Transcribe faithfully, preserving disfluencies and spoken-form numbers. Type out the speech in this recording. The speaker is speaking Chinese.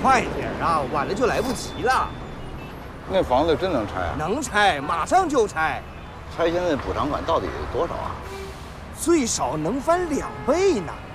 快点啊，晚了就来不及了。 那房子真能拆啊？ 能拆，马上就拆。 拆迁的补偿款到底多少啊？ 最少能翻两倍呢。